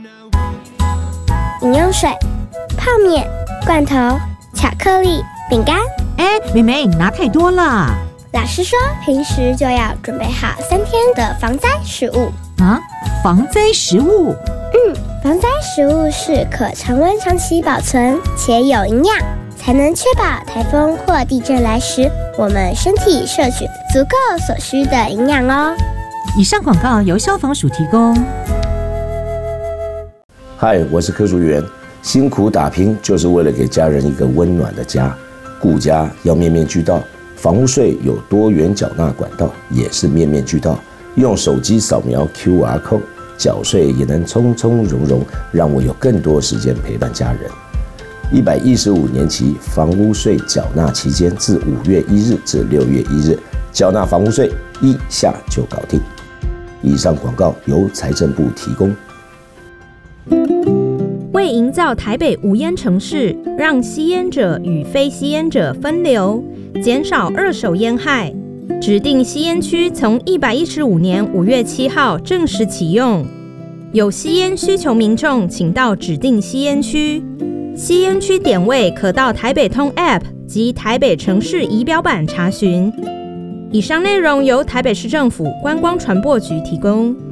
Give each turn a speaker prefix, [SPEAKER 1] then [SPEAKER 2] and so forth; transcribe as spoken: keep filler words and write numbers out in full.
[SPEAKER 1] 饮用水、泡面、罐头、巧克力、饼干。
[SPEAKER 2] 哎，妹妹，你拿太多了。
[SPEAKER 1] 老师说，平时就要准备好三天的防灾食物。
[SPEAKER 2] 啊，防灾食物？
[SPEAKER 1] 嗯，防灾食物是可常温长期保存且有营养，才能确保台风或地震来时，我们身体摄取足够所需的营养哦。
[SPEAKER 2] 以上广告由消防署提供。
[SPEAKER 3] 嗨，我是柯淑媛。辛苦打拼就是为了给家人一个温暖的家，顾家要面面俱到。房屋税有多元缴纳管道，也是面面俱到。用手机扫描 Q R code， 缴税也能从从容容，让我有更多时间陪伴家人。一百一十五年期房屋税缴纳期间，自五月一日至六月一日，缴纳房屋税一下就搞定。以上广告由财政部提供。
[SPEAKER 4] 为营造台北无烟城市，让吸烟者与非吸烟者分流，减少二手烟害，指定吸烟区从一百一十五年五月七号正式启用。有吸烟需求民众，请到指定吸烟区。吸烟区点位可到台北通 App 及台北城市仪表板查询。以上内容由台北市政府观光传播局提供。